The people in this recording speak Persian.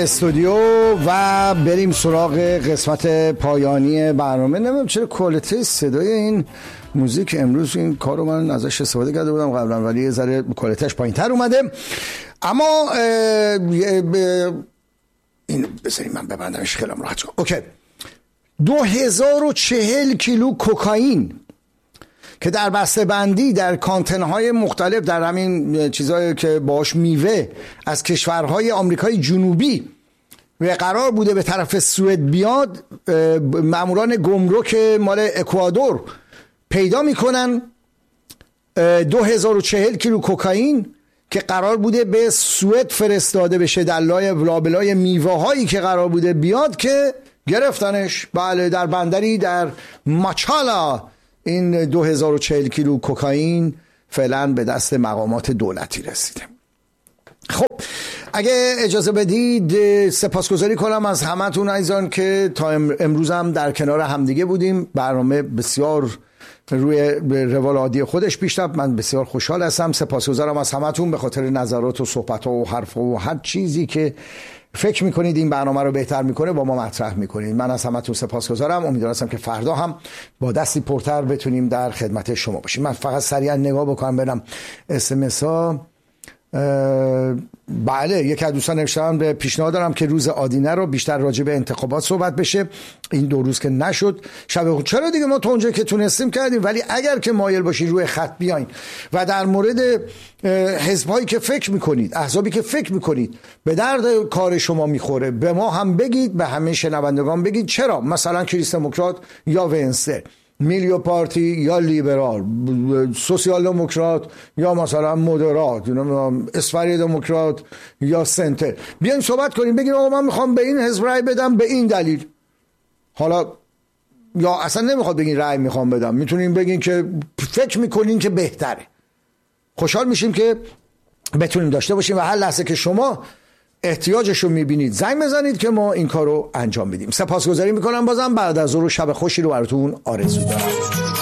استودیو و بریم سراغ قسمت پایانی برنامه. نمیدونم چرا کوالیتی صدای این موزیک امروز، این کارو من ازش استفاده کرده بودم قبلا ولی یه ذره کوالیتیش پایین‌تر اومده. اما این بذارید من ببندمش خیلی راحت شد. اوکی. 2040 کیلو کوکائین که در بسته بندی در کانتن‌های مختلف در همین چیزایی که باش میوه از کشورهای آمریکای جنوبی و قرار بوده به طرف سوئد بیاد، ماموران گمرک مال اکوادور پیدا میکنن 2040 کیلو کوکائین که قرار بوده به سوئد فرستاده بشه در لابلای میوه هایی که قرار بوده بیاد، که گرفتنش. بله، در بندری در ماچالا این 2040 کیلو کوکائین فعلا به دست مقامات دولتی رسیده. خب اگه اجازه بدید سپاسگزاری کنم از همتون عزیزان که تا امروز هم در کنار همدیگه بودیم. برنامه بسیار روی روال عادی خودش پیش رفت. من بسیار خوشحال هستم. سپاسگزارم از همتون به خاطر نظرات و صحبت و حرف و هر چیزی که فکر میکنید این برنامه رو بهتر میکنه با ما مطرح میکنید. من از همتون سپاسگزارم. امیدوارم که فردا هم با دستی پرتر بتونیم در خدمت شما باشیم. من فقط سریعا نگاه بکنم برم SMS ها. بله، یکی از دوستان نوشتن به پیشنهاد دارم که روز آدینه رو بیشتر راجع به انتخابات صحبت بشه. این 2 روز که نشد شب چرا دیگه ما تا اونجا که تونستیم کردیم، ولی اگر که مایل باشین روی خط بیاین و در مورد حزبایی که فکر میکنید، احزابی که فکر میکنید به درد کار شما میخوره به ما هم بگید، به همه شنوندگان بگید. چرا مثلا کریس دموکرات یا ونستر، میلیو پارتی یا لیبرال، سوسیال دموکرات یا مثلا مودرات، اسفری دموکرات یا سنتر، بیاین صحبت کنیم بگیم آقا من میخوام به این حزب رای بدم به این دلیل. حالا یا اصلا نمیخواد بگین رای میخوام بدم، میتونین بگین که فکر میکنین که بهتره. خوشحال میشیم که بتونیم داشته باشیم و هر لحظه که شما احتیاجشو میبینید زنگ بزنید که ما این کارو انجام بدیم. سپاسگزاری میکنم بازم. بعد از ظهر شب خوشی رو براتون آرزو دارم.